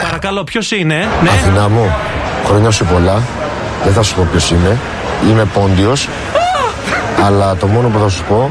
Παρακαλώ, ποιος είναι? Ναι. Αθηνά μου, χρόνια σου πολλά. Δεν θα σου πω ποιος είμαι. Είμαι Πόντιος. Αλλά το μόνο που θα σου πω